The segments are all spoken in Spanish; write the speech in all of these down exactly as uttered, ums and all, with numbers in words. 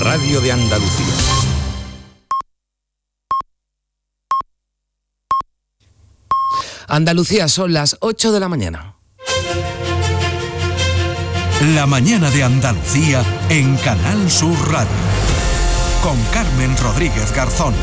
radio de Andalucía. Andalucía, son las ocho de la mañana. La mañana de Andalucía en Canal Sur Radio. Con Carmen Rodríguez Garzón.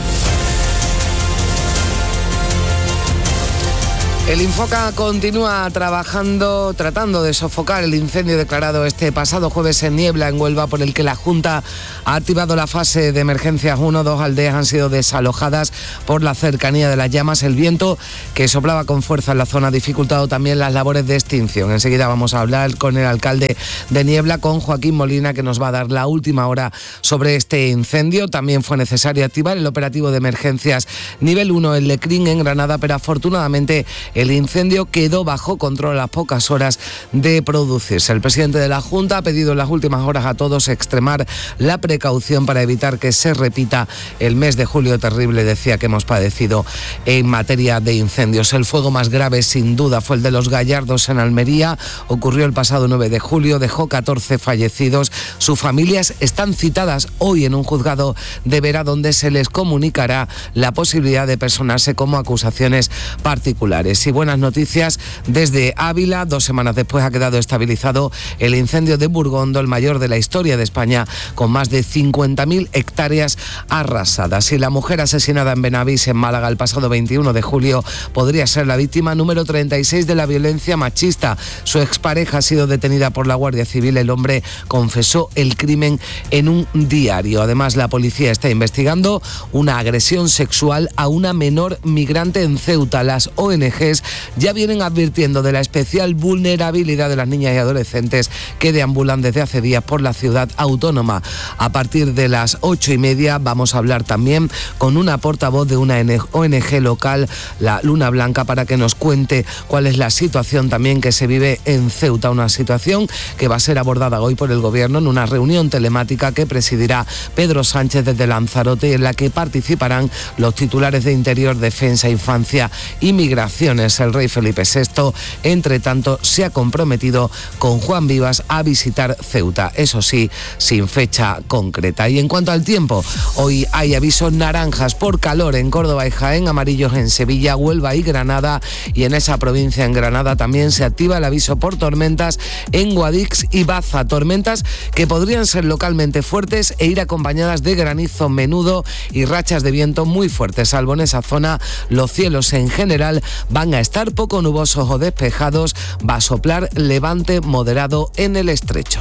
El Infoca continúa trabajando, tratando de sofocar el incendio declarado este pasado jueves en Niebla, en Huelva, por el que la Junta ha activado la fase de emergencias uno. Dos aldeas han sido desalojadas por la cercanía de las llamas. El viento que soplaba con fuerza en la zona ha dificultado también las labores de extinción. Enseguida vamos a hablar con el alcalde de Niebla, con Joaquín Molina, que nos va a dar la última hora sobre este incendio. También fue necesario activar el operativo de emergencias nivel uno en Lecrín, en Granada, pero afortunadamente el incendio quedó bajo control a las pocas horas de producirse. El presidente de la Junta ha pedido en las últimas horas a todos extremar la precaución para evitar que se repita el mes de julio terrible, decía, que hemos padecido en materia de incendios. El fuego más grave, sin duda, fue el de Los Gallardos en Almería. Ocurrió el pasado nueve de julio, dejó catorce fallecidos. Sus familias están citadas hoy en un juzgado de Vera, donde se les comunicará la posibilidad de personarse como acusaciones particulares. Y buenas noticias desde Ávila. Dos semanas después ha quedado estabilizado el incendio de Burgondo, el mayor de la historia de España, con más de cincuenta mil hectáreas arrasadas. Y la mujer asesinada en Benavís, en Málaga, el pasado veintiuno de julio, podría ser la víctima número treinta y seis de la violencia machista. Su expareja ha sido detenida por la Guardia Civil. El hombre confesó el crimen en un diario. Además, la policía está investigando una agresión sexual a una menor migrante en Ceuta. Las O N Ges ya vienen advirtiendo de la especial vulnerabilidad de las niñas y adolescentes que deambulan desde hace días por la ciudad autónoma. A partir de las ocho y media vamos a hablar también con una portavoz de una O N Ge local, la Luna Blanca, para que nos cuente cuál es la situación también que se vive en Ceuta, una situación que va a ser abordada hoy por el Gobierno en una reunión telemática que presidirá Pedro Sánchez desde Lanzarote, en la que participarán los titulares de Interior, Defensa, Infancia y Migraciones. El rey Felipe sexto, entre tanto, se ha comprometido con Juan Vivas a visitar Ceuta, eso sí, sin fecha concreta. Y en cuanto al tiempo, hoy hay avisos naranjas por calor en Córdoba y Jaén, amarillos en Sevilla, Huelva y Granada, y en esa provincia, en Granada, también se activa el aviso por tormentas en Guadix y Baza, tormentas que podrían ser localmente fuertes e ir acompañadas de granizo menudo y rachas de viento muy fuertes. Salvo en esa zona, los cielos en general van a estar poco nubosos o despejados. Va a soplar levante moderado en el estrecho.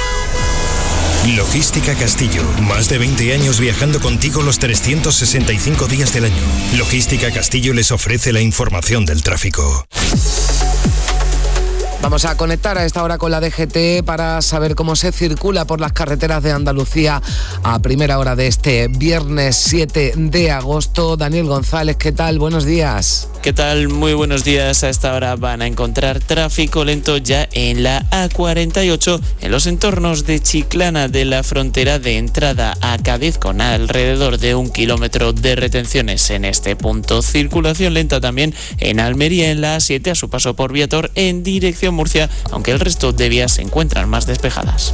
Logística Castillo, más de veinte años viajando contigo los trescientos sesenta y cinco días del año. Logística Castillo les ofrece la información del tráfico. Vamos a conectar a esta hora con la D G T para saber cómo se circula por las carreteras de Andalucía a primera hora de este viernes siete de agosto. Daniel González, ¿qué tal? Buenos días. ¿Qué tal? Muy buenos días. A esta hora van a encontrar tráfico lento ya en la A cuarenta y ocho, en los entornos de Chiclana, de la frontera de entrada a Cádiz, con alrededor de un kilómetro de retenciones en este punto. Circulación lenta también en Almería, en la A siete, a su paso por Viator, en dirección Murcia, aunque el resto de vías se encuentran más despejadas.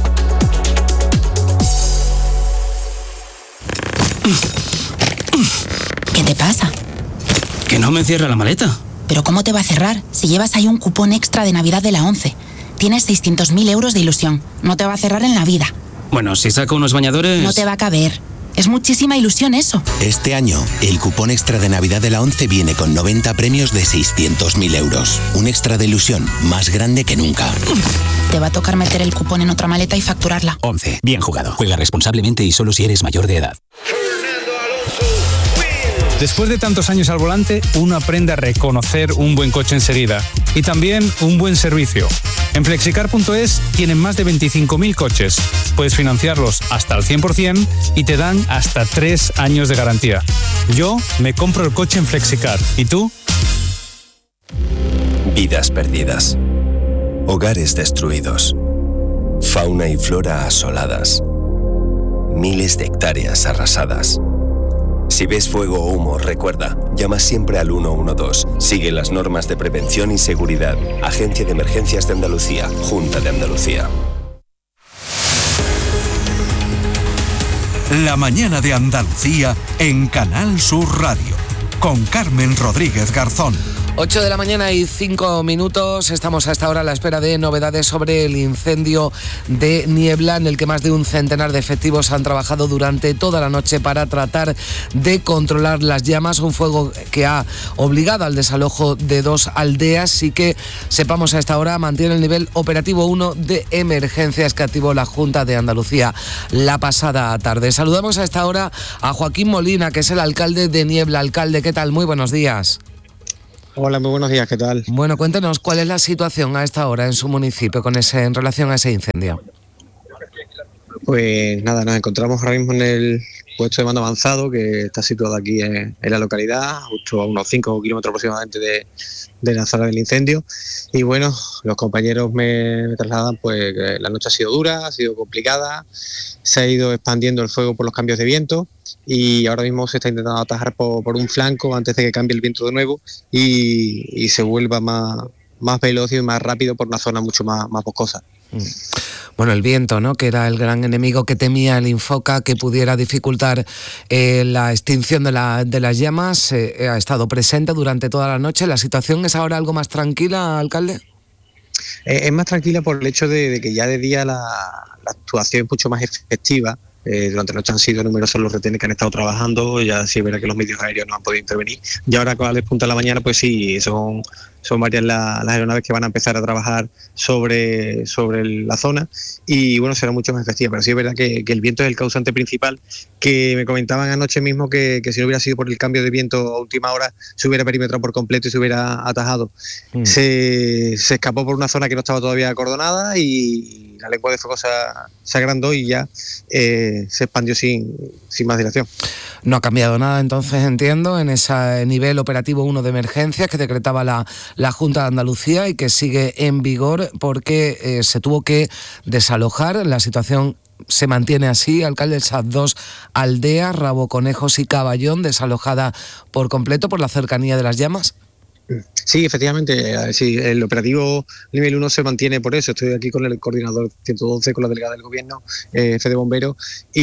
¿Qué te pasa? Que no me cierra la maleta. ¿Pero cómo te va a cerrar si llevas ahí un cupón extra de Navidad de la ONCE? Tienes seiscientos mil euros de ilusión. No te va a cerrar en la vida. Bueno, si saco unos bañadores... No te va a caber. Es muchísima ilusión eso. Este año, el cupón extra de Navidad de la ONCE viene con noventa premios de seiscientos mil euros. Un extra de ilusión más grande que nunca. Te va a tocar meter el cupón en otra maleta y facturarla. ONCE. Bien jugado. Juega responsablemente y solo si eres mayor de edad. Después de tantos años al volante, uno aprende a reconocer un buen coche enseguida y también un buen servicio. En flexicar punto es tienen más de veinticinco mil coches. Puedes financiarlos hasta el cien por ciento y te dan hasta tres años de garantía. Yo me compro el coche en Flexicar. ¿Y tú? Vidas perdidas. Hogares destruidos. Fauna y flora asoladas. Miles de hectáreas arrasadas. Si ves fuego o humo, recuerda, llama siempre al uno uno dos. Sigue las normas de prevención y seguridad. Agencia de Emergencias de Andalucía, Junta de Andalucía. La mañana de Andalucía en Canal Sur Radio, con Carmen Rodríguez Garzón. ocho de la mañana y cinco minutos. Estamos a esta hora a la espera de novedades sobre el incendio de Niebla, en el que más de un centenar de efectivos han trabajado durante toda la noche para tratar de controlar las llamas. Un fuego que ha obligado al desalojo de dos aldeas y que, sepamos a esta hora, mantiene el nivel operativo uno de emergencias que activó la Junta de Andalucía la pasada tarde. Saludamos a esta hora a Joaquín Molina, que es el alcalde de Niebla. Alcalde, ¿qué tal? Muy buenos días. Hola, muy buenos días, ¿qué tal? Bueno, cuéntenos cuál es la situación a esta hora en su municipio con ese, en relación a ese incendio. Pues nada, nos encontramos ahora mismo en el puesto de mando avanzado que está situado aquí en, en la localidad, justo a unos cinco kilómetros aproximadamente de, de la zona del incendio. Y bueno, los compañeros me, me trasladan pues que la noche ha sido dura, ha sido complicada, se ha ido expandiendo el fuego por los cambios de viento y ahora mismo se está intentando atajar por, por un flanco antes de que cambie el viento de nuevo y, y se vuelva más, más veloz y más rápido por una zona mucho más, más boscosa. Bueno, el viento, ¿no?, que era el gran enemigo que temía el Infoca, que pudiera dificultar eh, la extinción de, la, de las llamas, eh, ha estado presente durante toda la noche. ¿La situación es ahora algo más tranquila, alcalde? Eh, es más tranquila por el hecho de, de que ya de día la, la actuación es mucho más efectiva. Eh, durante la noche han sido numerosos los retenes que han estado trabajando, ya sí es verdad que los medios aéreos no han podido intervenir. Y ahora con la despunta de la mañana, pues sí, son, son varias la, las aeronaves que van a empezar a trabajar sobre, sobre el, la zona y bueno, será mucho más efectiva. Pero sí es verdad que, que el viento es el causante principal, que me comentaban anoche mismo que, que si no hubiera sido por el cambio de viento a última hora, se hubiera perimetrado por completo y se hubiera atajado. Mm. Se, se escapó por una zona que no estaba todavía acordonada y la lengua de fuego se, se agrandó y ya eh, se expandió sin, sin más dilación. No ha cambiado nada entonces, entiendo, en ese nivel operativo uno de emergencias que decretaba la, la Junta de Andalucía y que sigue en vigor porque eh, se tuvo que desalojar. La situación se mantiene así, alcalde, esas dos aldeas, Raboconejos y Caballón, desalojada por completo por la cercanía de las llamas. Sí, efectivamente, sí, el operativo nivel uno se mantiene por eso. Estoy aquí con el coordinador ciento doce, con la delegada del gobierno, eh, Fede Bombero,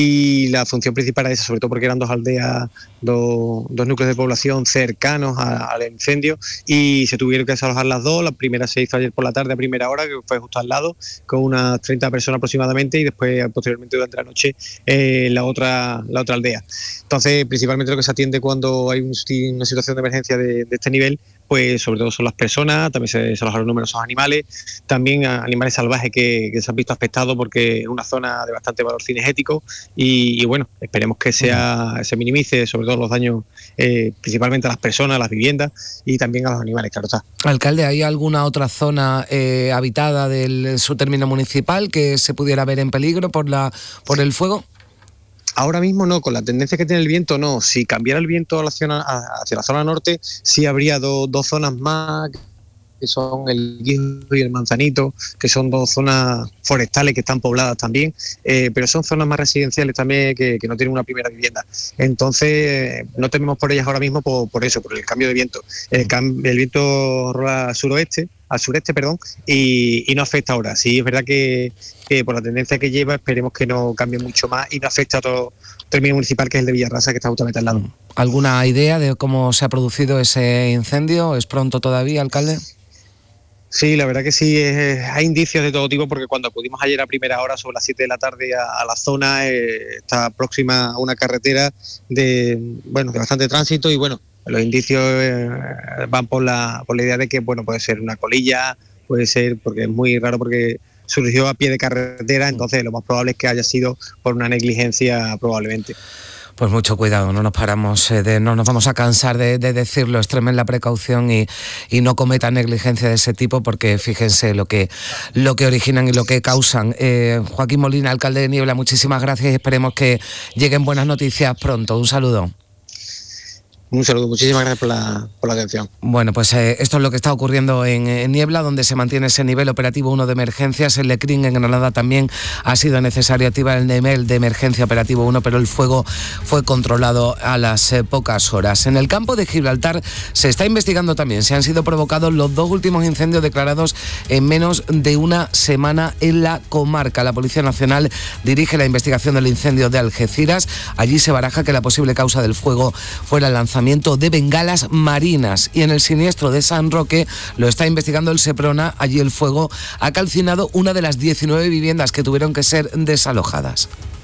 y la función principal era esa, sobre todo porque eran dos aldeas, dos, dos núcleos de población cercanos a, al incendio y se tuvieron que desalojar las dos. La primera se hizo ayer por la tarde a primera hora, que fue justo al lado, con unas treinta personas aproximadamente, y después posteriormente durante la noche eh, la otra la otra aldea. Entonces, principalmente lo que se atiende cuando hay un, una situación de emergencia de, de este nivel, pues sobre todo son las personas, también se desalojaron numerosos animales, también animales salvajes que, que se han visto afectados porque es una zona de bastante valor cinegético y, y bueno, esperemos que sea, se minimice sobre todo los daños eh, principalmente a las personas, a las viviendas y también a los animales, claro está. Alcalde, ¿hay alguna otra zona eh, habitada de su término municipal que se pudiera ver en peligro por la por el fuego? Ahora mismo no, con la tendencia que tiene el viento no. Si cambiara el viento hacia la, hacia la zona norte, sí habría do, dos zonas más, que son el Guijo y el Manzanito, que son dos zonas forestales que están pobladas también, eh, pero son zonas más residenciales también que, que no tienen una primera vivienda. Entonces, no tememos por ellas ahora mismo por, por eso, por el cambio de viento. El, cam, el viento rola al suroeste, al sureste, perdón, y, y no afecta ahora. Sí, es verdad que, que por la tendencia que lleva, esperemos que no cambie mucho más y no afecte a otro término municipal, que es el de Villarrasa, que está justamente al lado. ¿Alguna idea de cómo se ha producido ese incendio? ¿Es pronto todavía, alcalde? Sí, la verdad que sí, es, hay indicios de todo tipo, porque cuando acudimos ayer a primera hora, sobre las siete de la tarde, a, a la zona, eh, está próxima a una carretera de, bueno, de bastante tránsito y bueno, los indicios eh, van por la, por la idea de que bueno, puede ser una colilla, puede ser, porque es muy raro porque surgió a pie de carretera, entonces lo más probable es que haya sido por una negligencia probablemente. Pues mucho cuidado, no nos paramos, eh, de, no nos vamos a cansar de, de decirlo, extremen la precaución y, y no cometan negligencia de ese tipo, porque fíjense lo que, lo que originan y lo que causan. Eh, Joaquín Molina, alcalde de Niebla, muchísimas gracias y esperemos que lleguen buenas noticias pronto. Un saludo. Un saludo, muchísimas gracias por la, por la atención. Bueno, pues eh, esto es lo que está ocurriendo en, en Niebla, donde se mantiene ese nivel operativo uno de emergencias. En Lecrín, en Granada, también ha sido necesario activar el nivel de emergencia operativo uno, pero el fuego fue controlado a las eh, pocas horas. En el campo de Gibraltar se está investigando también si han sido provocados los dos últimos incendios declarados en menos de una semana en la comarca. La Policía Nacional dirige la investigación del incendio de Algeciras. Allí se baraja que la posible causa del fuego fuera el lanzamiento de bengalas marinas, y en el siniestro de San Roque lo está investigando el Seprona. Allí el fuego ha calcinado una de las diecinueve viviendas que tuvieron que ser desalojadas.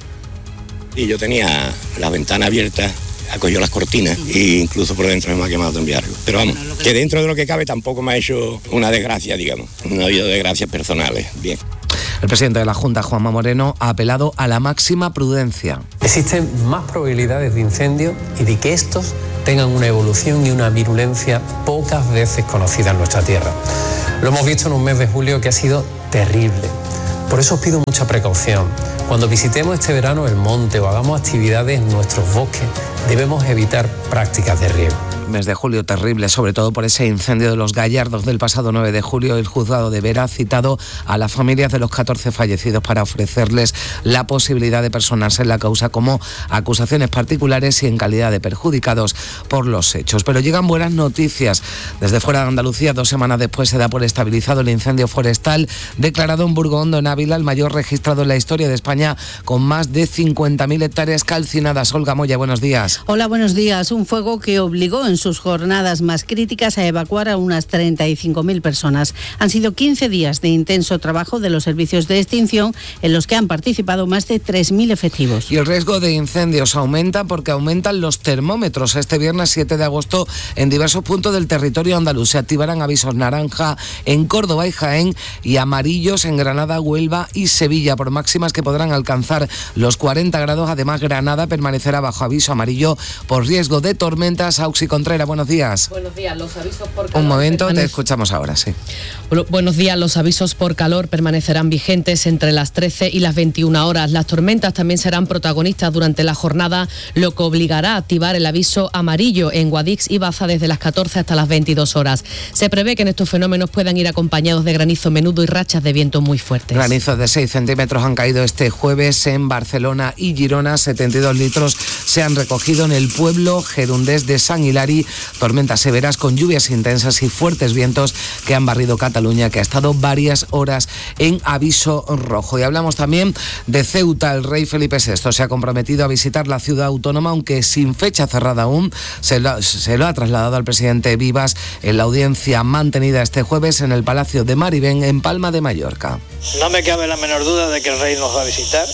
Y yo tenía la ventana abierta, acogió las cortinas e incluso por dentro me ha quemado también algo. Pero vamos, que dentro de lo que cabe tampoco me ha hecho una desgracia, digamos. No ha habido desgracias personales. Bien. El presidente de la Junta, Juanma Moreno, ha apelado a la máxima prudencia. Existen más probabilidades de incendio y de que estos tengan una evolución y una virulencia pocas veces conocida en nuestra tierra. Lo hemos visto en un mes de julio que ha sido terrible. Por eso os pido mucha precaución. Cuando visitemos este verano el monte o hagamos actividades en nuestros bosques, debemos evitar prácticas de riesgo. Mes de julio terrible, sobre todo por ese incendio de los Gallardos del pasado nueve de julio. El juzgado de Vera ha citado a las familias de los catorce fallecidos para ofrecerles la posibilidad de personarse en la causa como acusaciones particulares y en calidad de perjudicados por los hechos. Pero llegan buenas noticias. Desde fuera de Andalucía, dos semanas después se da por estabilizado el incendio forestal declarado en Burgondo, en Ávila, el mayor registrado en la historia de España, con más de cincuenta mil hectáreas calcinadas. Olga Moya, buenos días. Hola, buenos días. Un fuego que obligó en sus jornadas más críticas a evacuar a unas treinta y cinco mil personas. Han sido quince días de intenso trabajo de los servicios de extinción en los que han participado más de tres mil efectivos. Y el riesgo de incendios aumenta porque aumentan los termómetros. Este viernes siete de agosto en diversos puntos del territorio andaluz se activarán avisos naranja en Córdoba y Jaén y amarillos en Granada, Huelva y Sevilla por máximas que podrán alcanzar los cuarenta grados. Además, Granada permanecerá bajo aviso amarillo por riesgo de tormentas. Auxi Contreras, buenos días. Buenos días, los avisos por calor. Un momento, permanece... te escuchamos ahora, sí. Buenos días, los avisos por calor permanecerán vigentes entre las trece y las veintiuna horas. Las tormentas también serán protagonistas durante la jornada, lo que obligará a activar el aviso amarillo en Guadix y Baza desde las catorce hasta las veintidós horas. Se prevé que en estos fenómenos puedan ir acompañados de granizo menudo y rachas de viento muy fuertes. Granizos de seis centímetros han caído este jueves en Barcelona y Girona. setenta y dos litros se han recogido en el pueblo gerundés de San Hilari. Tormentas severas con lluvias intensas y fuertes vientos que han barrido Cataluña, que ha estado varias horas en aviso rojo. Y hablamos también de Ceuta. El rey Felipe sexto se ha comprometido a visitar la ciudad autónoma, aunque sin fecha cerrada aún. Se lo, se lo ha trasladado al presidente Vivas en la audiencia mantenida este jueves en el Palacio de Maribén, en Palma de Mallorca. No me cabe la menor duda de que el rey nos va a visitar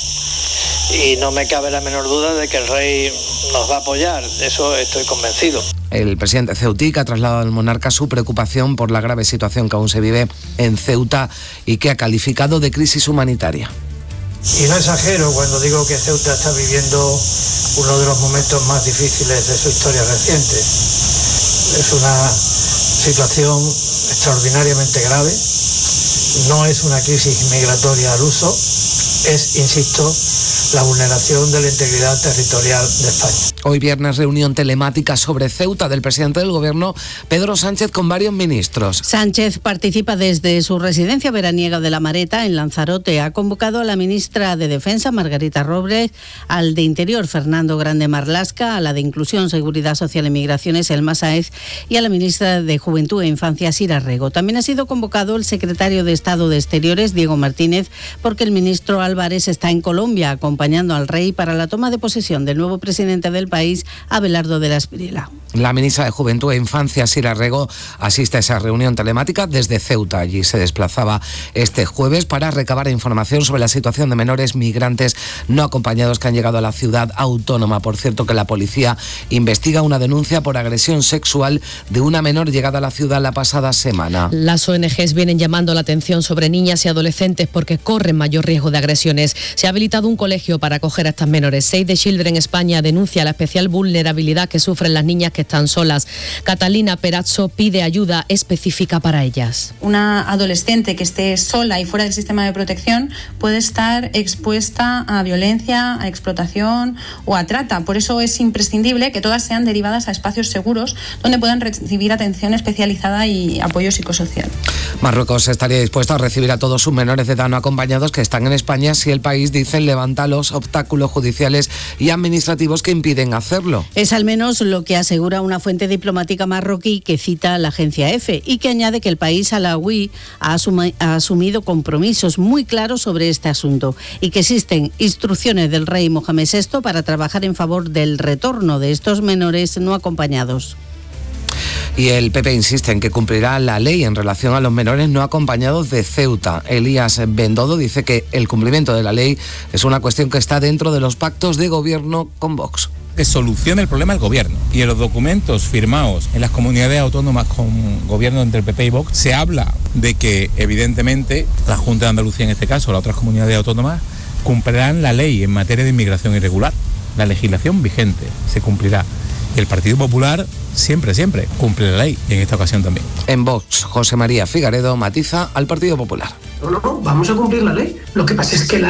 y no me cabe la menor duda de que el rey nos va a apoyar. De eso estoy convencido. El presidente ceutí ha trasladado al monarca su preocupación por la grave situación que aún se vive en Ceuta y que ha calificado de crisis humanitaria. Y no exagero cuando digo que Ceuta está viviendo uno de los momentos más difíciles de su historia reciente. Es una situación extraordinariamente grave. No es una crisis migratoria al uso, es, insisto, la vulneración de la integridad territorial de España. Hoy viernes, reunión telemática sobre Ceuta del presidente del Gobierno, Pedro Sánchez, con varios ministros. Sánchez participa desde su residencia veraniega de La Mareta, en Lanzarote. Ha convocado a la ministra de Defensa, Margarita Robles, al de Interior, Fernando Grande Marlasca, a la de Inclusión, Seguridad Social y Migraciones, Elma Sáez, y a la ministra de Juventud e Infancia, Sira Rego. También ha sido convocado el secretario de Estado de Exteriores, Diego Martínez, porque el ministro Álvarez está en Colombia, acompañando al rey para la toma de posesión del nuevo presidente del país, Abelardo de la Espriella. La ministra de Juventud e Infancia, Sira Rego, asiste a esa reunión telemática desde Ceuta. Allí se desplazaba este jueves para recabar información sobre la situación de menores migrantes no acompañados que han llegado a la ciudad autónoma. Por cierto, que la policía investiga una denuncia por agresión sexual de una menor llegada a la ciudad la pasada semana. Las O N Ges vienen llamando la atención sobre niñas y adolescentes porque corren mayor riesgo de agresiones. Se ha habilitado un colegio para acoger a estas menores. Save the Children España denuncia la especial vulnerabilidad que sufren las niñas que están solas. Catalina Perazzo pide ayuda específica para ellas. Una adolescente que esté sola y fuera del sistema de protección puede estar expuesta a violencia, a explotación o a trata. Por eso es imprescindible que todas sean derivadas a espacios seguros donde puedan recibir atención especializada y apoyo psicosocial. Marruecos estaría dispuesto a recibir a todos sus menores de edad no acompañados que están en España si el país, dicen, levanta los obstáculos judiciales y administrativos que impiden hacerlo. Es al menos lo que asegura una fuente diplomática marroquí que cita a la agencia EFE y que añade que el país alauí ha, asumi- ha asumido compromisos muy claros sobre este asunto y que existen instrucciones del rey Mohamed sexto para trabajar en favor del retorno de estos menores no acompañados. Y el P P insiste en que cumplirá la ley en relación a los menores no acompañados de Ceuta. Elías Bendodo dice que el cumplimiento de la ley es una cuestión que está dentro de los pactos de gobierno con Vox. Que solucione el problema el gobierno. Y en los documentos firmados en las comunidades autónomas con gobierno entre el P P y Vox se habla de que evidentemente la Junta de Andalucía, en este caso, las otras comunidades autónomas, cumplirán la ley en materia de inmigración irregular. La legislación vigente se cumplirá. Y el Partido Popular siempre, siempre cumple la ley, y en esta ocasión también. En Vox, José María Figaredo matiza al Partido Popular. No, no, no, vamos a cumplir la ley. Lo que pasa es que la